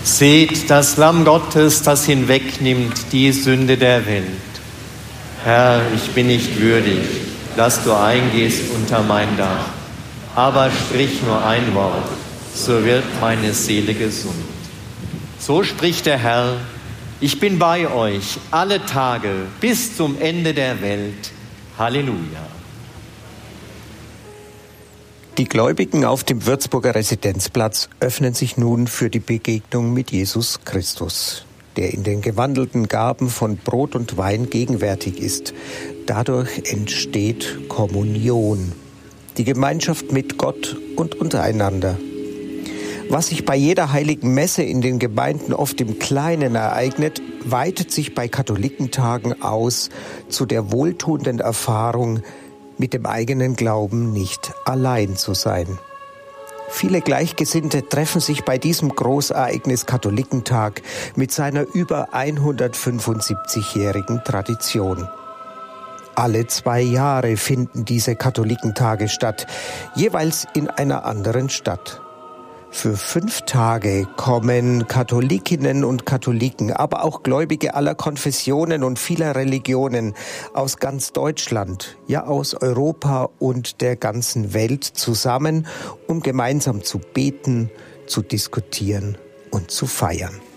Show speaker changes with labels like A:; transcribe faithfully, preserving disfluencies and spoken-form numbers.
A: Seht das Lamm Gottes, das hinwegnimmt die Sünde der Welt. Herr, ich bin nicht würdig, dass du eingehst unter mein Dach. Aber sprich nur ein Wort, so wird meine Seele gesund. So spricht der Herr, ich bin bei euch alle Tage bis zum Ende der Welt. Halleluja.
B: Die Gläubigen auf dem Würzburger Residenzplatz öffnen sich nun für die Begegnung mit Jesus Christus, der in den gewandelten Gaben von Brot und Wein gegenwärtig ist. Dadurch entsteht Kommunion, die Gemeinschaft mit Gott und untereinander. Was sich bei jeder heiligen Messe in den Gemeinden oft im Kleinen ereignet, weitet sich bei Katholikentagen aus zu der wohltuenden Erfahrung, mit dem eigenen Glauben nicht allein zu sein. Viele Gleichgesinnte treffen sich bei diesem Großereignis Katholikentag mit seiner über hundertfünfundsiebzigjährigen Tradition. Alle zwei Jahre finden diese Katholikentage statt, jeweils in einer anderen Stadt. Für fünf Tage kommen Katholikinnen und Katholiken, aber auch Gläubige aller Konfessionen und vieler Religionen aus ganz Deutschland, ja aus Europa und der ganzen Welt zusammen, um gemeinsam zu beten, zu diskutieren und zu feiern.